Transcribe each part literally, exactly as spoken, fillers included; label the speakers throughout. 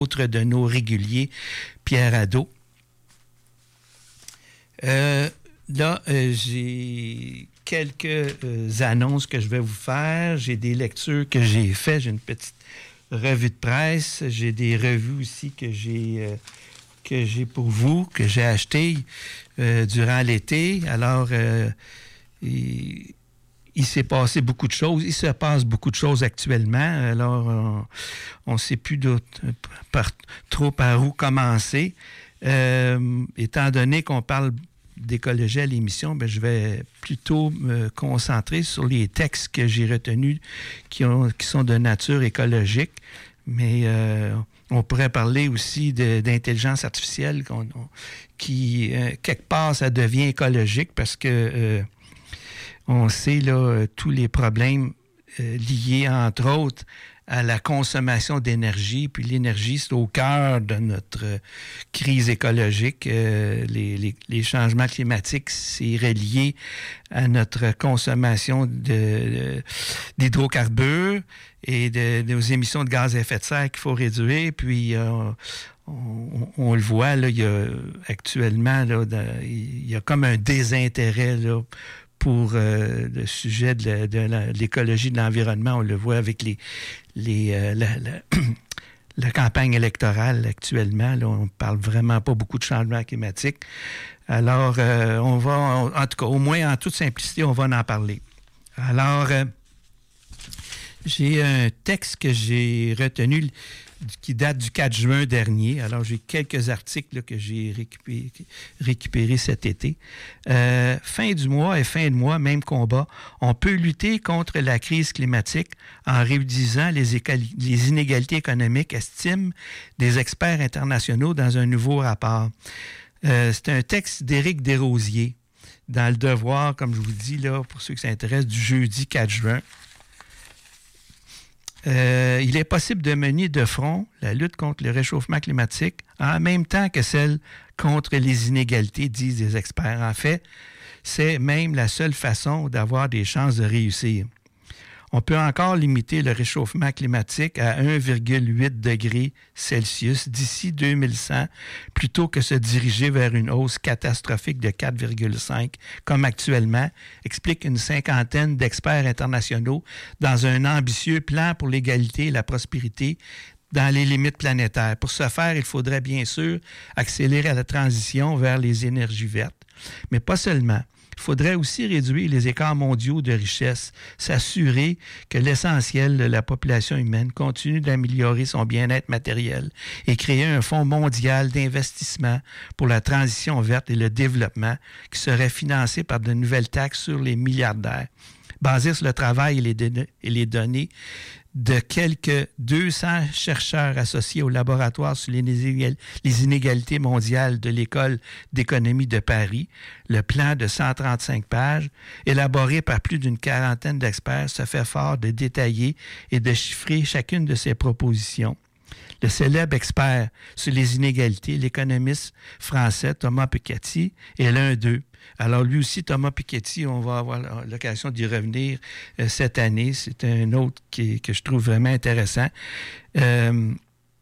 Speaker 1: autre de nos réguliers, Pierre Hadot. Euh, là, euh, j'ai quelques euh, annonces que je vais vous faire. J'ai des lectures que j'ai faites. J'ai une petite revue de presse. J'ai des revues aussi que j'ai euh, que j'ai pour vous, que j'ai achetées euh, durant l'été. Alors, euh, il, il s'est passé beaucoup de choses. Il se passe beaucoup de choses actuellement. Alors, on ne sait plus par, trop par où commencer. Euh, étant donné qu'on parle d'écologie à l'émission, ben, je vais plutôt me concentrer sur les textes que j'ai retenus qui, ont, qui sont de nature écologique. Mais euh, on pourrait parler aussi de, d'intelligence artificielle qu'on, on, qui, euh, quelque part, ça devient écologique parce que euh, on sait là tous les problèmes euh, liés, entre autres, à la consommation d'énergie. Puis l'énergie, c'est au cœur de notre euh, crise écologique. Euh, les, les, les changements climatiques, c'est relié à notre consommation de, de, d'hydrocarbures et de, de nos émissions de gaz à effet de serre qu'il faut réduire. Puis euh, on, on le voit, là, il y a actuellement, là, de, il y a comme un désintérêt là, pour euh, le sujet de, la, de, la, de l'écologie de l'environnement. On le voit avec les, les, euh, la, la, la campagne électorale actuellement. Là, on ne parle vraiment pas beaucoup de changement climatique. Alors, euh, on va, on, en tout cas, au moins en toute simplicité, on va en parler. Alors, euh, j'ai un texte que j'ai retenu qui date du quatre juin dernier. Alors, j'ai quelques articles là, que j'ai récupérés récupéré cet été. Euh, fin du mois et fin de mois, même combat. On peut lutter contre la crise climatique en réduisant les, écali- les inégalités économiques, estiment des experts internationaux dans un nouveau rapport. Euh, c'est un texte d'Éric Desrosiers dans Le Devoir, comme je vous dis, là, pour ceux qui s'intéressent, du jeudi quatre juin. Euh, il est possible de mener de front la lutte contre le réchauffement climatique en même temps que celle contre les inégalités, disent les experts. En fait, c'est même la seule façon d'avoir des chances de réussir. On peut encore limiter le réchauffement climatique à un virgule huit degrés Celsius d'ici deux mille cent, plutôt que se diriger vers une hausse catastrophique de quatre virgule cinq, comme actuellement, explique une cinquantaine d'experts internationaux dans un ambitieux plan pour l'égalité et la prospérité dans les limites planétaires. Pour ce faire, il faudrait bien sûr accélérer la transition vers les énergies vertes, mais pas seulement. Il faudrait aussi réduire les écarts mondiaux de richesse, s'assurer que l'essentiel de la population humaine continue d'améliorer son bien-être matériel et créer un fonds mondial d'investissement pour la transition verte et le développement qui serait financé par de nouvelles taxes sur les milliardaires, basé sur le travail et les, don- et les données de quelques deux cents chercheurs associés au laboratoire sur les, inégal- les inégalités mondiales de l'École d'économie de Paris. Le plan de cent trente-cinq pages, élaboré par plus d'une quarantaine d'experts, se fait fort de détailler et de chiffrer chacune de ses propositions. Le célèbre expert sur les inégalités, l'économiste français Thomas Piketty, est l'un d'eux. Alors lui aussi, Thomas Piketty, on va avoir l'occasion d'y revenir euh, cette année. C'est un autre qui, que je trouve vraiment intéressant. Euh,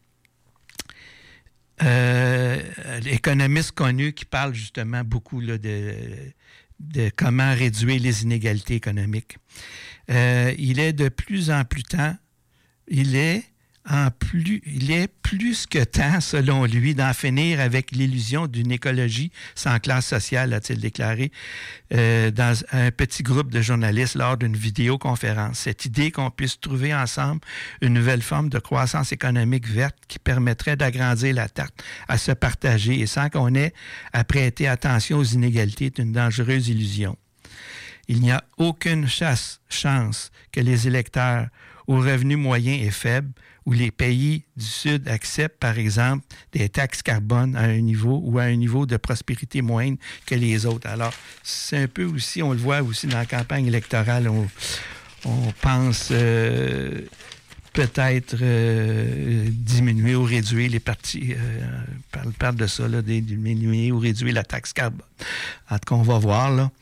Speaker 1: euh, l'économiste connu qui parle justement beaucoup là, de, de comment réduire les inégalités économiques. Euh, il est de plus en plus temps, il est En plus, il est plus que temps, selon lui, d'en finir avec l'illusion d'une écologie sans classe sociale, a-t-il déclaré euh, dans un petit groupe de journalistes lors d'une vidéoconférence. Cette idée qu'on puisse trouver ensemble une nouvelle forme de croissance économique verte qui permettrait d'agrandir la tarte à se partager et sans qu'on ait à prêter attention aux inégalités est une dangereuse illusion. Il n'y a aucune chasse, chance que les électeurs aux revenus moyens et faibles où les pays du Sud acceptent, par exemple, des taxes carbone à un niveau ou à un niveau de prospérité moindre que les autres. Alors, c'est un peu aussi, on le voit aussi dans la campagne électorale, on, on pense euh, peut-être euh, diminuer ou réduire les partis, euh, parle, parle de ça, là, diminuer ou réduire la taxe carbone. En tout cas, on va voir, là.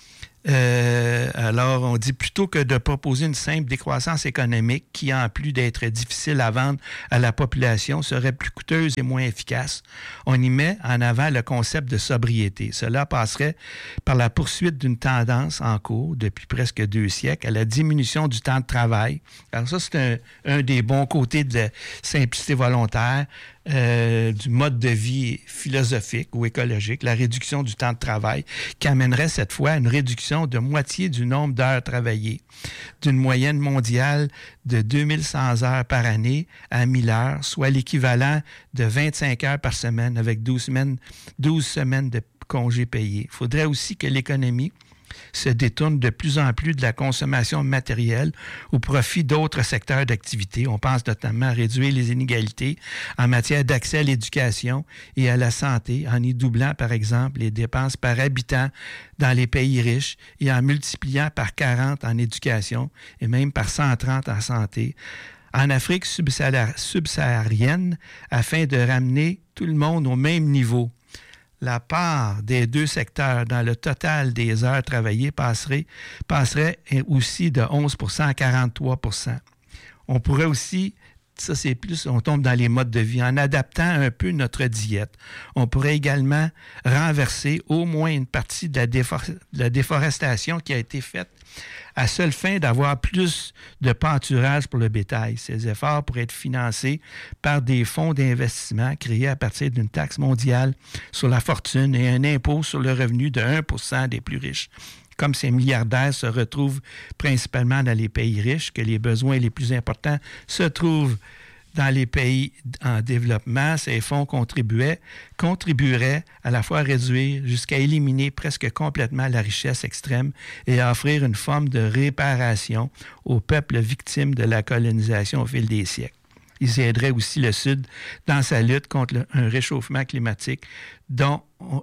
Speaker 1: Euh, alors, on dit plutôt que de proposer une simple décroissance économique qui, en plus d'être difficile à vendre à la population, serait plus coûteuse et moins efficace, on y met en avant le concept de sobriété. Cela passerait par la poursuite d'une tendance en cours depuis presque deux siècles à la diminution du temps de travail. Alors ça, c'est un, un des bons côtés de la simplicité volontaire, euh, du mode de vie philosophique ou écologique, la réduction du temps de travail, qui amènerait cette fois à une réduction de moitié du nombre d'heures travaillées, d'une moyenne mondiale de deux mille cent heures par année à mille heures, soit l'équivalent de vingt-cinq heures par semaine avec douze semaines, douze semaines de congés payés. Il faudrait aussi que l'économie se détourne de plus en plus de la consommation matérielle au profit d'autres secteurs d'activité. On pense notamment à réduire les inégalités en matière d'accès à l'éducation et à la santé, en y doublant, par exemple, les dépenses par habitant dans les pays riches et en multipliant par quarante en éducation et même par cent trente en santé. En Afrique subsaharienne, afin de ramener tout le monde au même niveau. La part des deux secteurs dans le total des heures travaillées passerait, passerait aussi de onze pour cent à quarante-trois pour cent. On pourrait aussi, ça c'est plus, on tombe dans les modes de vie, en adaptant un peu notre diète. On pourrait également renverser au moins une partie de la, défor- de la déforestation qui a été faite à seule fin d'avoir plus de pâturage pour le bétail. Ces efforts pourraient être financés par des fonds d'investissement créés à partir d'une taxe mondiale sur la fortune et un impôt sur le revenu de un pour cent des plus riches. Comme ces milliardaires se retrouvent principalement dans les pays riches, que les besoins les plus importants se trouvent dans les pays en développement, ces fonds contribuaient, contribueraient à la fois à réduire jusqu'à éliminer presque complètement la richesse extrême et à offrir une forme de réparation aux peuples victimes de la colonisation au fil des siècles. Ils aideraient aussi le Sud dans sa lutte contre le, un réchauffement climatique dont,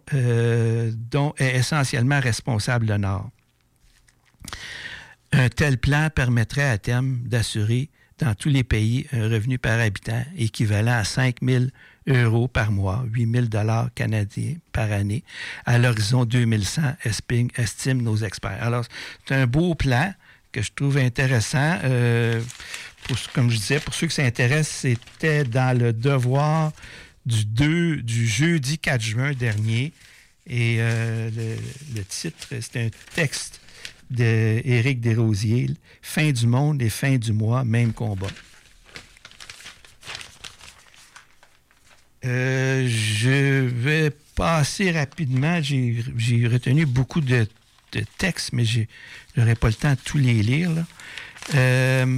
Speaker 1: euh, dont est essentiellement responsable le Nord. Un tel plan permettrait à terme d'assurer dans tous les pays un revenu par habitant équivalent à cinq mille euros par mois, huit mille dollars canadiens par année, à l'horizon deux mille cent, estiment nos experts. Alors, c'est un beau plan que je trouve intéressant. Euh, pour, comme je disais, pour ceux qui s'intéressent, c'était dans le Devoir du, deux, du jeudi quatre juin dernier. Et euh, le, le titre, c'est un texte d'Éric Desrosiers, « Fin du monde et fin du mois, même combat ». Euh, je vais passer rapidement. J'ai, j'ai retenu beaucoup de, de textes, mais je n'aurai pas le temps de tous les lire. Là. Euh,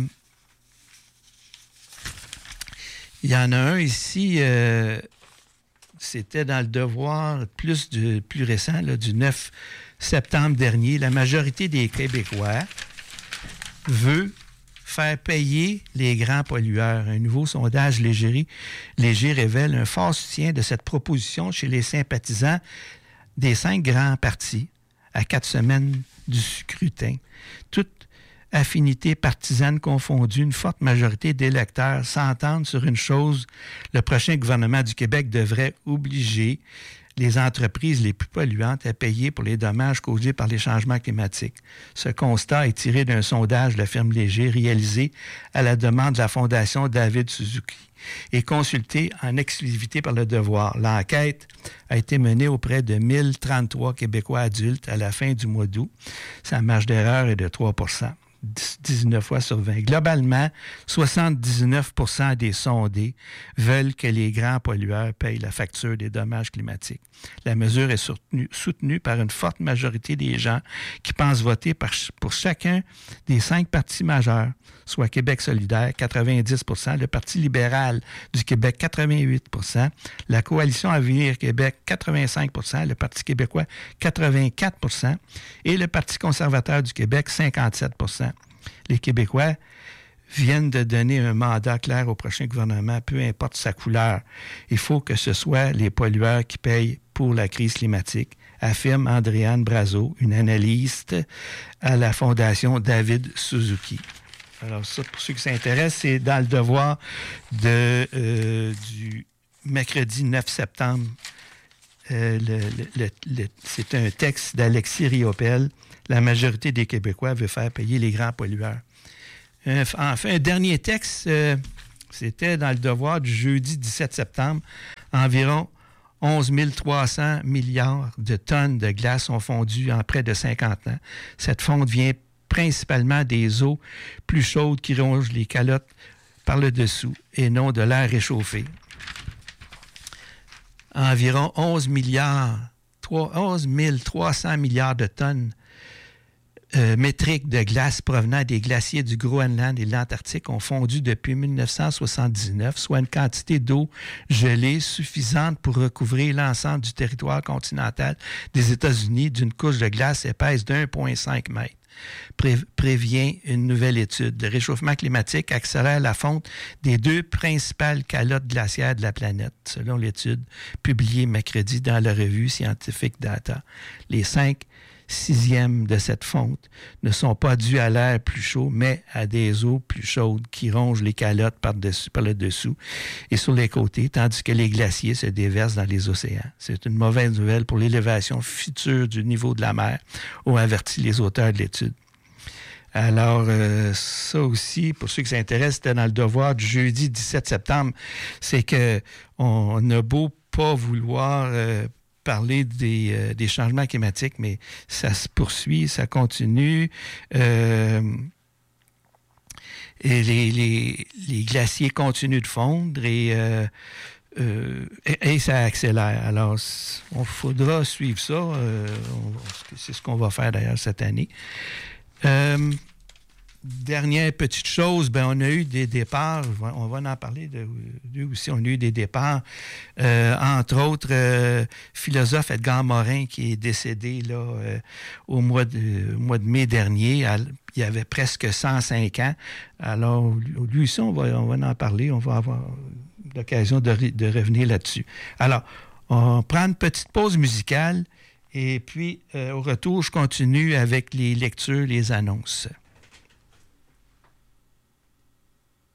Speaker 1: il y en a un ici, euh, c'était dans le Devoir, plus, de, plus récent, là, du neuf septembre dernier. La majorité des Québécois veut faire payer les grands pollueurs. Un nouveau sondage léger, léger révèle un fort soutien de cette proposition chez les sympathisants des cinq grands partis à quatre semaines du scrutin. Toute affinité partisane confondue, une forte majorité d'électeurs s'entendent sur une chose: le prochain gouvernement du Québec devrait obliger les entreprises les plus polluantes à payer pour les dommages causés par les changements climatiques. Ce constat est tiré d'un sondage de la firme Léger réalisé à la demande de la Fondation David Suzuki et consulté en exclusivité par le Devoir. L'enquête a été menée auprès de mille trente-trois Québécois adultes à la fin du mois d'août. Sa marge d'erreur est de trois pour cent. dix-neuf fois sur vingt. Globalement, soixante-dix-neuf pour cent des sondés veulent que les grands pollueurs payent la facture des dommages climatiques. La mesure est soutenue, soutenue par une forte majorité des gens qui pensent voter par, pour chacun des cinq partis majeurs, soit Québec solidaire, quatre-vingt-dix pour cent, le Parti libéral du Québec, quatre-vingt-huit pour cent, la Coalition Avenir Québec, quatre-vingt-cinq pour cent, le Parti québécois, quatre-vingt-quatre pour cent et le Parti conservateur du Québec, cinquante-sept pour cent. Les Québécois viennent de donner un mandat clair au prochain gouvernement, peu importe sa couleur. Il faut que ce soit les pollueurs qui payent pour la crise climatique, affirme Andréane Brazeau, une analyste à la Fondation David Suzuki. Alors ça, pour ceux qui s'intéressent, c'est dans le Devoir de, euh, du mercredi neuf septembre Euh, le, le, le, c'est un texte d'Alexis Riopel. La majorité des Québécois veut faire payer les grands pollueurs. Euh, enfin, un dernier texte, euh, c'était dans le Devoir du jeudi dix-sept septembre. Environ onze mille trois cents milliards de tonnes de glace ont fondu en près de cinquante ans. Cette fonte vient principalement des eaux plus chaudes qui rongent les calottes par le dessous et non de l'air réchauffé. Environ onze milliards, onze mille trois cents milliards de tonnes euh, métriques de glace provenant des glaciers du Groenland et de l'Antarctique ont fondu depuis mille neuf cent soixante-dix-neuf, soit une quantité d'eau gelée suffisante pour recouvrir l'ensemble du territoire continental des États-Unis d'une couche de glace épaisse d'un virgule cinq mètre. Pré- prévient une nouvelle étude. Le réchauffement climatique accélère la fonte des deux principales calottes glaciaires de la planète, selon l'étude publiée mercredi dans la revue Scientific Data. Les cinq sixièmes de cette fonte ne sont pas dus à l'air plus chaud, mais à des eaux plus chaudes qui rongent les calottes par-dessus, par le dessous et sur les côtés, tandis que les glaciers se déversent dans les océans. C'est une mauvaise nouvelle pour l'élévation future du niveau de la mer, ont averti les auteurs de l'étude. Alors, euh, ça aussi, pour ceux qui s'intéressent, c'était dans le Devoir du jeudi dix-sept septembre, c'est que on a beau pas vouloir euh, parler des, euh, des changements climatiques, mais ça se poursuit, ça continue. Euh, et les, les, les glaciers continuent de fondre et, euh, euh, et, et ça accélère. Alors, il faudra suivre ça. Euh, on, c'est ce qu'on va faire d'ailleurs cette année. Euh, Dernière petite chose, ben on a eu des départs, on va en parler de, de aussi, on a eu des départs, euh, entre autres, euh, philosophe Edgar Morin qui est décédé là, euh, au mois de, au mois de mai dernier, à, il avait presque cent cinq ans. Alors, lui aussi, on va, on va en parler, on va avoir l'occasion de, de revenir là-dessus. Alors, on prend une petite pause musicale et puis, euh, au retour, je continue avec les lectures, les annonces.